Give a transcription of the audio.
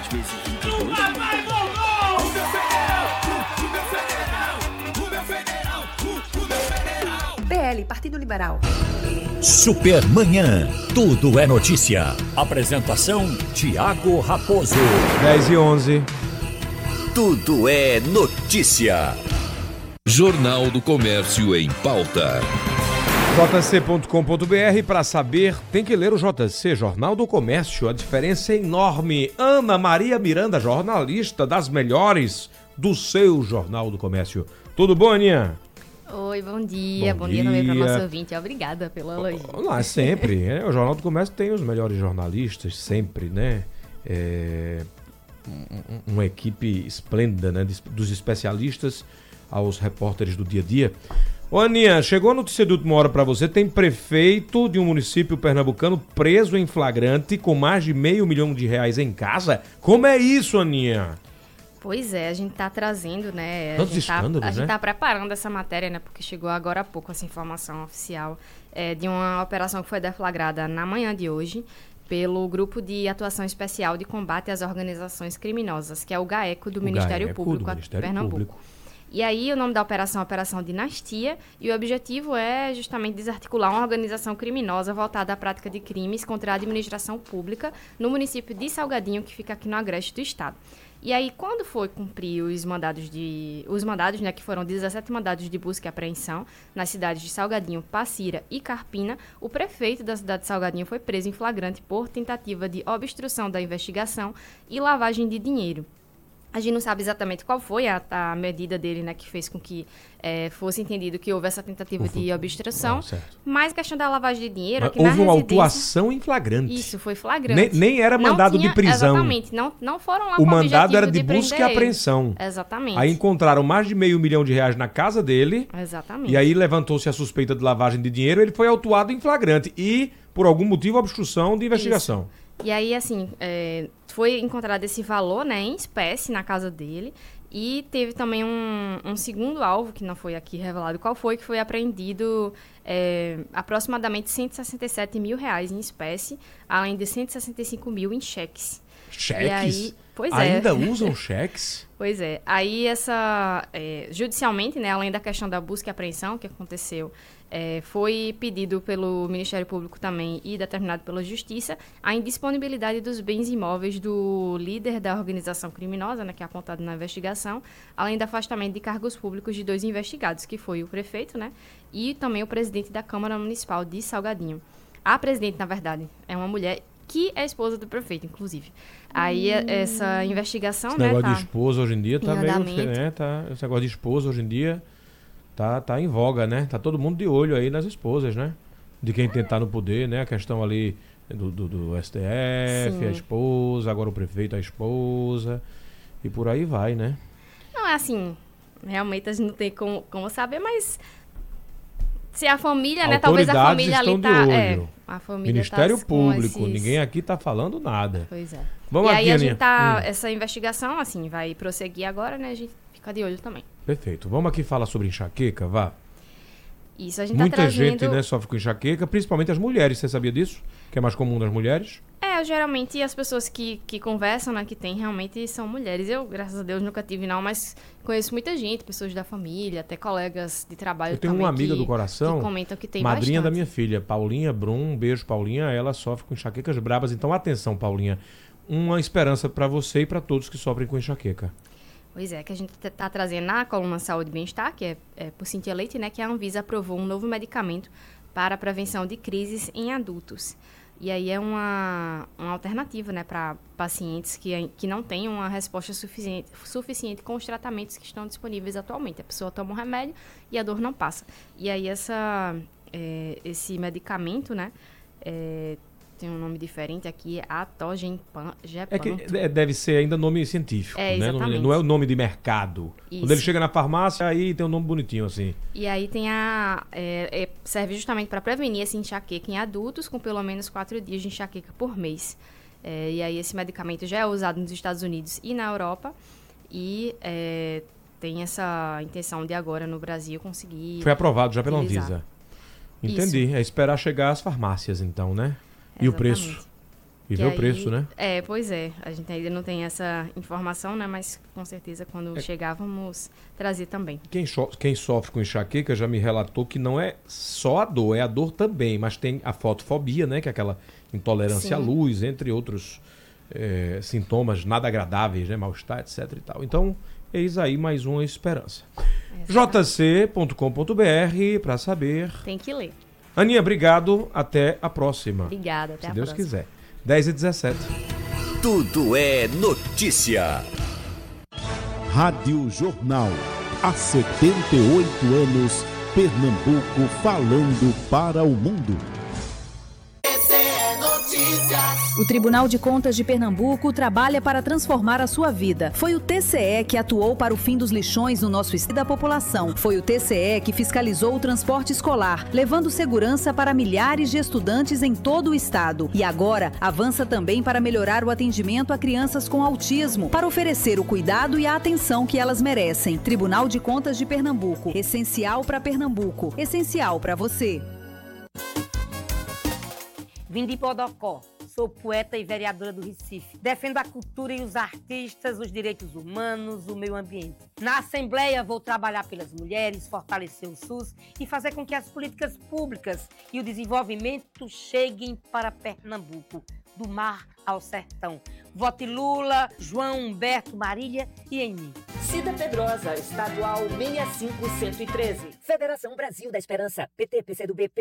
3 vezes 22. PL, Partido Liberal. Supermanhã, tudo é notícia. Apresentação, Tiago Raposo. 10h11. Tudo é notícia. Jornal do Comércio em pauta. jc.com.br, para saber, tem que ler o JC, Jornal do Comércio. A diferença é enorme. Ana Maria Miranda, jornalista das melhores do seu Jornal do Comércio. Tudo bom, Aninha? Oi, bom dia. Bom dia também para o nosso ouvinte. Obrigada pelo elogio. Olá, sempre. O Jornal do Comércio tem os melhores jornalistas, sempre, né? Uma equipe esplêndida, né? Dos especialistas aos repórteres do dia a dia. Ô, Aninha, chegou a notícia de última hora para você. Tem prefeito de um município pernambucano preso em flagrante com mais de R$500 mil em casa. Como é isso, Aninha? Pois é, a gente tá trazendo, né? Tantos escândalos, a gente tá preparando essa matéria, né? Porque chegou agora há pouco essa informação oficial de uma operação que foi deflagrada na manhã de hoje pelo Grupo de Atuação Especial de Combate às Organizações Criminosas, que é o GAECO do Ministério Público de Pernambuco. E aí o nome da operação é Operação Dinastia, e o objetivo é justamente desarticular uma organização criminosa voltada à prática de crimes contra a administração pública no município de Salgadinho, que fica aqui no agreste do estado. E aí, quando foi cumprir os mandados, né, que foram 17 mandados de busca e apreensão nas cidades de Salgadinho, Passira e Carpina, o prefeito da cidade de Salgadinho foi preso em flagrante por tentativa de obstrução da investigação e lavagem de dinheiro. A gente não sabe exatamente qual foi a medida dele, né, que fez com que fosse entendido que houve essa tentativa de obstrução, mas a questão da lavagem de dinheiro... Aqui houve uma autuação em flagrante. Isso, foi flagrante. Nem era mandado de prisão. Exatamente, não foram lá o mandado era de busca e apreensão. Exatamente. Aí encontraram mais de R$500 mil na casa dele. Exatamente. E aí levantou-se a suspeita de lavagem de dinheiro, ele foi autuado em flagrante e, por algum motivo, obstrução de investigação. Isso. E aí, assim, foi encontrado esse valor, né, em espécie na casa dele, e teve também um segundo alvo, que não foi aqui revelado qual foi, que foi apreendido aproximadamente R$167 mil em espécie, além de R$165 mil em cheques. Cheques? E aí, pois Ainda usam cheques? Pois é. Aí, judicialmente, né, além da questão da busca e apreensão que aconteceu, foi pedido pelo Ministério Público também e determinado pela Justiça a indisponibilidade dos bens imóveis do líder da organização criminosa, né, que é apontado na investigação, além do afastamento de cargos públicos de 2 investigados, que foi o prefeito, né, e também o presidente da Câmara Municipal de Salgadinho. A presidente, na verdade, é uma mulher que é esposa do prefeito, inclusive. Aí essa investigação, esse né, negócio de esposa hoje em dia tá meio... esse negócio de esposa hoje em dia tá em voga, né? Tá todo mundo de olho aí nas esposas, né? De quem tentar no poder, né? A questão ali do STF, sim, a esposa, agora o prefeito, a esposa, e por aí vai, né? Não, é assim, realmente a gente não tem como saber, mas se a família, né? Talvez a família ali tá... a família Ministério tá Público, ninguém aqui tá falando nada. Pois é. Vamos e aqui, aí a Aninha. gente tá... Essa investigação, assim, vai prosseguir agora, né? A gente fica de olho também. Perfeito. Vamos aqui falar sobre enxaqueca, vá. Isso, a gente Muita tá trazendo... gente, né, sofre com enxaqueca, principalmente as mulheres. Você sabia disso? Que é mais comum nas mulheres? Geralmente as pessoas que conversam, né, que tem realmente são mulheres. Eu, graças a Deus, nunca tive não, mas conheço muita gente, pessoas da família, até colegas de trabalho também. Eu tenho uma amiga do coração, que comentam que tem madrinha bastante. da minha filha, Paulinha Brum, um beijo, Paulinha. Ela sofre com enxaquecas brabas. Então, atenção, Paulinha. Uma esperança para você e para todos que sofrem com enxaqueca. Pois é, que a gente está trazendo na coluna Saúde e Bem-Estar, que é por Cíntia Leite, né, que a Anvisa aprovou um novo medicamento para a prevenção de crises em adultos. E aí é uma alternativa, né, para pacientes que não têm uma resposta suficiente com os tratamentos que estão disponíveis atualmente. A pessoa toma um remédio e a dor não passa. E aí esse medicamento, né, tem um nome diferente aqui, Atogenpan. Deve ser ainda nome científico, né? Não é o nome de mercado. Isso. Quando ele chega na farmácia, aí tem um nome bonitinho assim. E aí tem serve justamente para prevenir essa enxaqueca em adultos com pelo menos 4 dias de enxaqueca por mês. E aí esse medicamento já é usado nos Estados Unidos e na Europa e tem essa intenção de agora no Brasil conseguir... Foi aprovado já pela Anvisa. Entendi. Isso. É esperar chegar às farmácias então, né? E exatamente. O preço? E ver o preço, né? Pois é. A gente ainda não tem essa informação, né? Mas com certeza quando chegar vamos trazer também. Quem sofre com enxaqueca já me relatou que não é só a dor, é a dor também, mas tem a fotofobia, né? Que é aquela intolerância à luz, entre outros sintomas nada agradáveis, né? Mal-estar, etc e tal. Então, eis aí mais uma esperança. jc.com.br para saber. Tem que ler. Aninha, obrigado. Até a próxima. Obrigada, até a próxima. Se Deus quiser. 10h17. Tudo é notícia. Rádio Jornal. Há 78 anos, Pernambuco falando para o mundo. O Tribunal de Contas de Pernambuco trabalha para transformar a sua vida. Foi o TCE que atuou para o fim dos lixões no nosso estado da população. Foi o TCE que fiscalizou o transporte escolar, levando segurança para milhares de estudantes em todo o estado. E agora avança também para melhorar o atendimento a crianças com autismo, para oferecer o cuidado e a atenção que elas merecem. Tribunal de Contas de Pernambuco. Essencial para Pernambuco. Essencial para você. Vim de Podocó, sou poeta e vereadora do Recife. Defendo a cultura e os artistas, os direitos humanos, o meio ambiente. Na Assembleia vou trabalhar pelas mulheres, fortalecer o SUS e fazer com que as políticas públicas e o desenvolvimento cheguem para Pernambuco, do mar ao sertão. Vote Lula, João Humberto, Marília e em mim. Cida Pedrosa, estadual 65113. Federação Brasil da Esperança, PT, PCdoB,